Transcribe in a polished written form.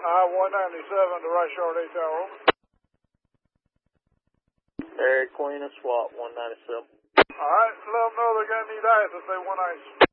I-197 to Rice Yard 8 Tower. Area Queen and SWAT 197. All right, let them know they're going to need ice if they want ice.